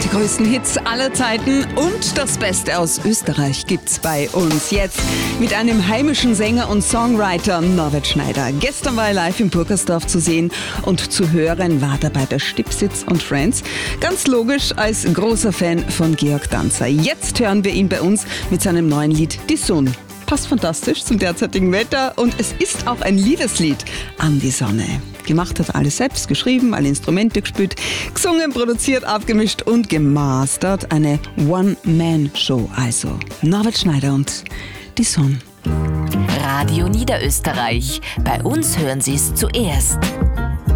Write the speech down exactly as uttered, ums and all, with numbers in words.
Die größten Hits aller Zeiten und das Beste aus Österreich gibt's bei uns jetzt mit einem heimischen Sänger und Songwriter Norbert Schneider. Gestern war er live im Burgersdorf zu sehen und zu hören war dabei der Stipsitz und Friends. Ganz logisch als großer Fan von Georg Danzer. Jetzt hören wir ihn bei uns mit seinem neuen Lied Die Sonne. Passt fantastisch zum derzeitigen Wetter und es ist auch ein Liebeslied an die Sonne. Gemacht hat er alles selbst, geschrieben, alle Instrumente gespielt, gesungen, produziert, abgemischt und gemastert. Eine One-Man-Show also. Norbert Schneider und Die Sonne. Radio Niederösterreich. Bei uns hören Sie es zuerst.